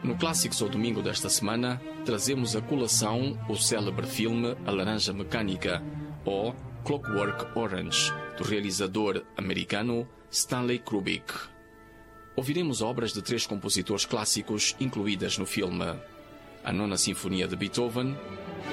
No Clássicos ao Domingo desta semana, trazemos a colação o célebre filme A Laranja Mecânica, ou Clockwork Orange, do realizador americano Stanley Kubrick. Ouviremos obras de 3 compositores clássicos incluídas no filme: a Nona Sinfonia de Beethoven,